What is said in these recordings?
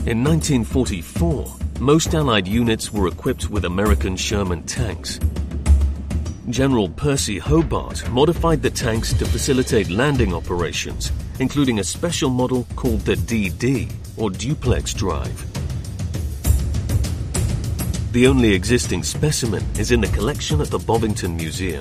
In 1944, most Allied units were equipped with American Sherman tanks. General Percy Hobart modified the tanks to facilitate landing operations, including a special model called the DD, or duplex drive. The only existing specimen is in the collection at the Bovington Museum.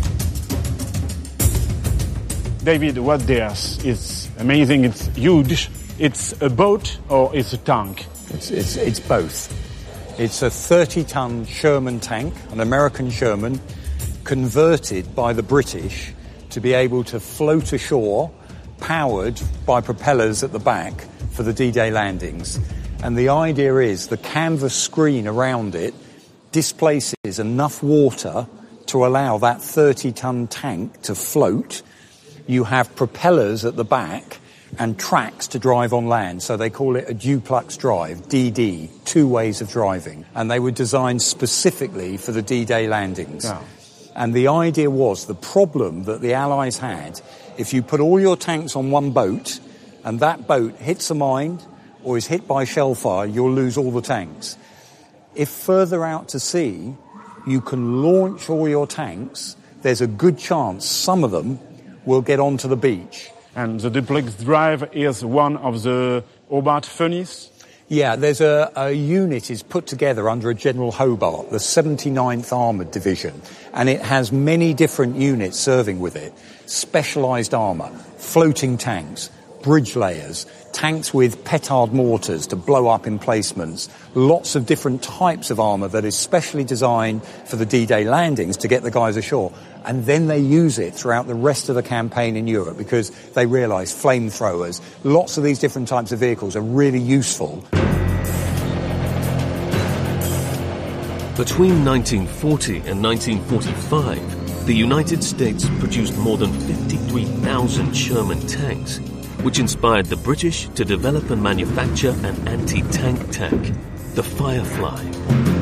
David, what this is amazing, it's huge. It's a boat or it's a tank? It's both. It's a 30-ton Sherman tank, an American Sherman, converted by the British to be able to float ashore, powered by propellers at the back for the D-Day landings. And the idea is the canvas screen around it displaces enough water to allow that 30-ton tank to float. You have propellers at the back and tracks to drive on land. So they call it a duplex drive, DD, two ways of driving. And they were designed specifically for the D-Day landings. Yeah. And the idea was the problem that the Allies had, if you put all your tanks on one boat and that boat hits a mine or is hit by shell fire, you'll lose all the tanks. If further out to sea, you can launch all your tanks, there's a good chance some of them will get onto the beach. And the duplex drive is one of the Hobart furnace? Yeah, there's a unit is put together under a General Hobart, the 79th Armoured Division, and it has many different units serving with it. Specialised armour, floating tanks, bridge layers, tanks with petard mortars to blow up emplacements, lots of different types of armour that is specially designed for the D-Day landings to get the guys ashore. And then they use it throughout the rest of the campaign in Europe because they realise flamethrowers, lots of these different types of vehicles are really useful. Between 1940 and 1945, the United States produced more than 53,000 Sherman tanks, which inspired the British to develop and manufacture an anti-tank tank, the Firefly.